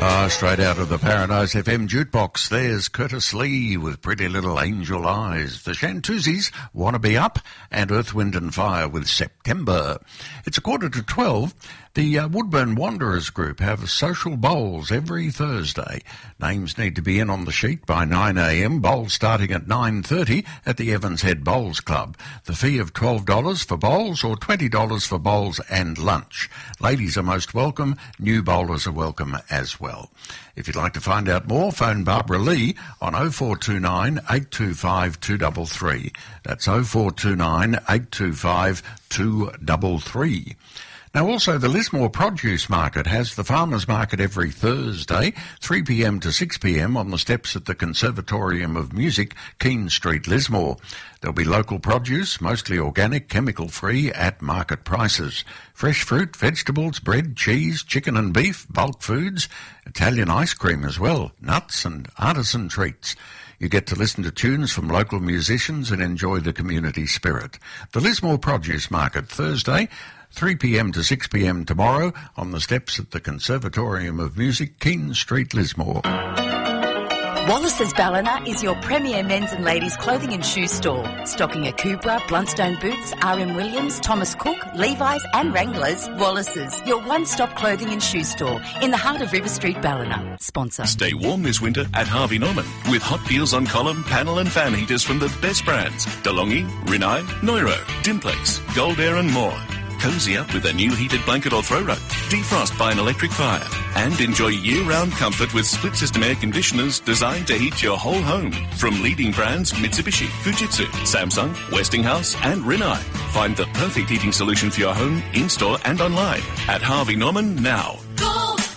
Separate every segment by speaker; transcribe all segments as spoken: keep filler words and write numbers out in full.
Speaker 1: Ah, straight out of the Paradise F M jukebox, there's Curtis Lee with Pretty Little Angel Eyes. The Shantuzis, Wanna Be Up, and Earth, Wind and Fire with September. It's a quarter to twelve. The uh, Woodburn Wanderers group have social bowls every Thursday. Names need to be in on the sheet by nine a m, bowls starting at nine thirty at the Evans Head Bowls Club. The fee of twelve dollars for bowls or twenty dollars for bowls and lunch. Ladies are most welcome, new bowlers are welcome as well. If you'd like to find out more, phone Barbara Lee on oh four two nine, eight two five, two three three. That's oh four two nine, eight two five, two three three. Now also the Lismore Produce Market has the Farmers Market every Thursday, three p m to six p m on the steps at the Conservatorium of Music, Keene Street, Lismore. There'll be local produce, mostly organic, chemical-free, at market prices. Fresh fruit, vegetables, bread, cheese, chicken and beef, bulk foods, Italian ice cream as well, nuts and artisan treats. You get to listen to tunes from local musicians and enjoy the community spirit. The Lismore Produce Market, Thursday, three p m to six p m tomorrow on the steps at the Conservatorium of Music, Keene Street, Lismore.
Speaker 2: Wallace's Ballina is your premier men's and ladies' clothing and shoe store. Stocking Akubra, Bluntstone Boots, R M Williams, Thomas Cook, Levi's and Wranglers, Wallace's, your one-stop clothing and shoe store in the heart of River Street, Ballina. Sponsor.
Speaker 3: Stay warm this winter at Harvey Norman with hot deals on column, panel and fan heaters from the best brands. DeLonghi, Rinnai, Neuro, Dimplex, Gold Air and more. Cozy up with a new heated blanket or throw rug. Defrost by an electric fire. And enjoy year-round comfort with split-system air conditioners designed to heat your whole home. From leading brands Mitsubishi, Fujitsu, Samsung, Westinghouse and Rinnai. Find the perfect heating solution for your home, in-store and online at Harvey Norman now.
Speaker 4: Go,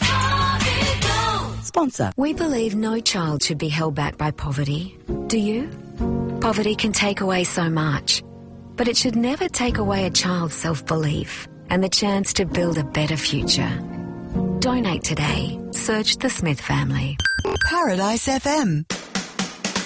Speaker 4: Harvey, go!
Speaker 2: Sponsor.
Speaker 5: We believe no child should be held back by poverty. Do you? Poverty can take away so much. But it should never take away a child's self-belief and the chance to build a better future. Donate today. Search the Smith family.
Speaker 6: Paradise F M.